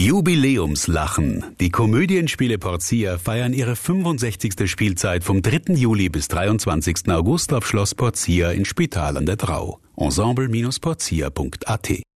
Jubiläumslachen. Die Komödienspiele Portia feiern ihre 65. Spielzeit vom 3. Juli bis 23. August auf Schloss Portia in Spital an der Drau. Ensemble-portia.at